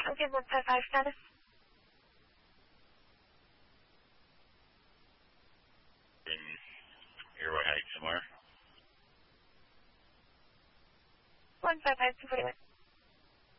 Okay, 155 status. In Airway Heights somewhere. 155 241.